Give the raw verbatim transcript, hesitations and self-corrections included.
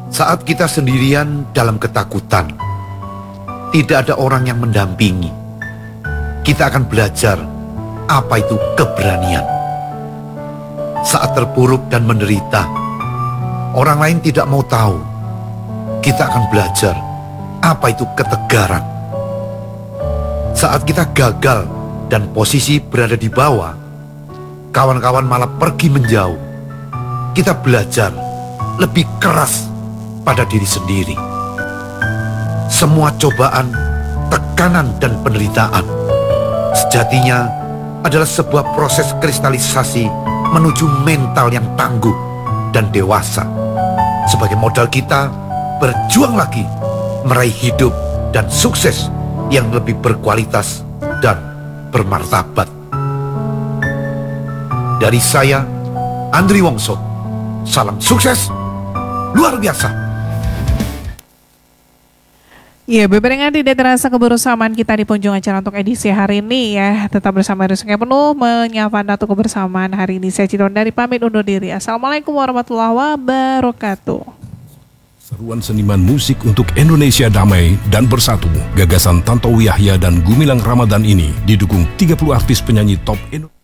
Saat kita sendirian dalam ketakutan, tidak ada orang yang mendampingi, kita akan belajar apa itu keberanian. Saat terpuruk dan menderita, orang lain tidak mau tahu, kita akan belajar apa itu ketegaran. Saat kita gagal dan posisi berada di bawah, kawan-kawan malah pergi menjauh, kita belajar lebih keras pada diri sendiri. Semua cobaan, tekanan, dan penderitaan sejatinya adalah sebuah proses kristalisasi menuju mental yang tangguh dan dewasa. Sebagai modal kita berjuang lagi meraih hidup dan sukses yang lebih berkualitas dan bermartabat. Dari saya, Andri Wongso, salam sukses luar biasa. Ya, bebarengan tidak terasa kebersamaan kita di penghujung acara untuk edisi hari ini ya. Tetap bersama Rusuknya Penuh menyapa Anda untuk kebersamaan hari ini. Saya Cidon dari pamit undur diri. Assalamualaikum warahmatullahi wabarakatuh. Seruan seniman musik untuk Indonesia damai dan bersatu. Gagasan Tantowi Yahya dan Gumilang Ramadan ini didukung tiga puluh artis penyanyi top Indonesia.